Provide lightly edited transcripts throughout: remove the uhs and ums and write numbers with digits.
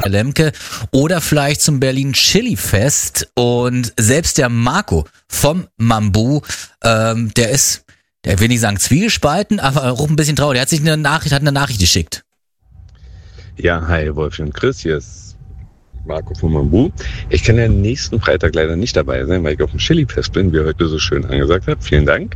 Lemke oder vielleicht zum Berlin Chili Fest. Und selbst der Marco vom Mambu, der will nicht sagen zwiegespalten, aber auch ein bisschen traurig. Der hat eine Nachricht geschickt. Ja, hi Wolfchen und Chris, hier ist Marco von Mambu. Ich kann ja nächsten Freitag leider nicht dabei sein, weil ich auf dem Chili-Fest bin, wie ihr heute so schön angesagt habt. Vielen Dank.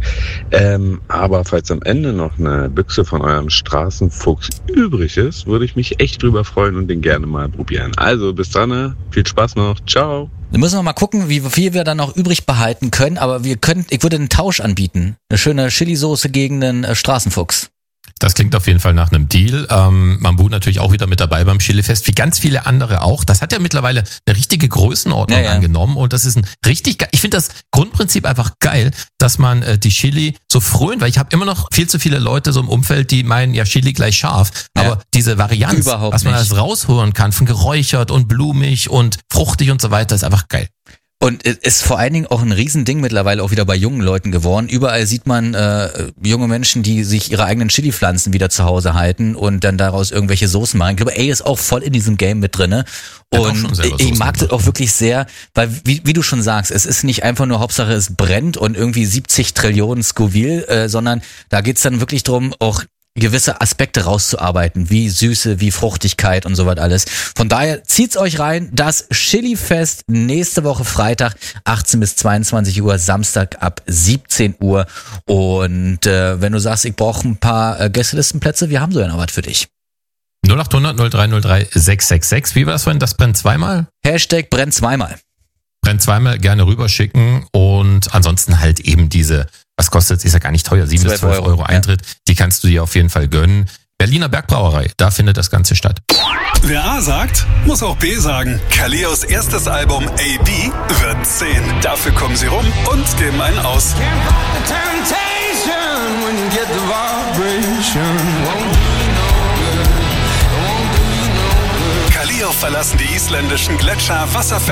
Aber falls am Ende noch eine Büchse von eurem Straßenfuchs übrig ist, würde ich mich echt drüber freuen und den gerne mal probieren. Also bis dann, viel Spaß noch. Ciao. Wir müssen mal gucken, wie viel wir dann noch übrig behalten können, aber ich würde einen Tausch anbieten. Eine schöne Chili-Soße gegen einen Straßenfuchs. Das klingt auf jeden Fall nach einem Deal. Mambu natürlich auch wieder mit dabei beim Chili-Fest, wie ganz viele andere auch. Das hat ja mittlerweile eine richtige Größenordnung angenommen und das ist ein richtig ich finde das Grundprinzip einfach geil, dass man die Chili so frönt, weil ich habe immer noch viel zu viele Leute so im Umfeld, die meinen, ja Chili gleich scharf, aber diese Varianz, was man alles raushören kann, von geräuchert und blumig und fruchtig und so weiter, ist einfach geil. Und ist vor allen Dingen auch ein Riesending mittlerweile auch wieder bei jungen Leuten geworden. Überall sieht man junge Menschen, die sich ihre eigenen Chili-Pflanzen wieder zu Hause halten und dann daraus irgendwelche Soßen machen. Ich glaube, ist auch voll in diesem Game mit drinne. Und ich mag das auch wirklich sehr, weil wie du schon sagst, es ist nicht einfach nur Hauptsache es brennt und irgendwie 70 Trillionen Scoville, sondern da geht's dann wirklich drum, auch gewisse Aspekte rauszuarbeiten, wie Süße, wie Fruchtigkeit und so was alles. Von daher zieht's euch rein, das Chili-Fest nächste Woche Freitag, 18 bis 22 Uhr, Samstag ab 17 Uhr. Und wenn du sagst, ich brauche ein paar Gästelistenplätze, wir haben so ja noch was für dich. 0800 0303 666. Wie war das vorhin? Das brennt zweimal? Hashtag brennt zweimal. Brennt zweimal, gerne rüberschicken und ansonsten halt eben diese, was kostet, ist ja gar nicht teuer, 7 bis 12 Euro Eintritt, die kannst du dir auf jeden Fall gönnen. Berliner Bergbrauerei, da findet das Ganze statt. Wer A sagt, muss auch B sagen. Kalios erstes Album A.B. wird 10. Dafür kommen sie rum und geben einen aus. Kalio verlassen die isländischen Gletscher, Wasserfälle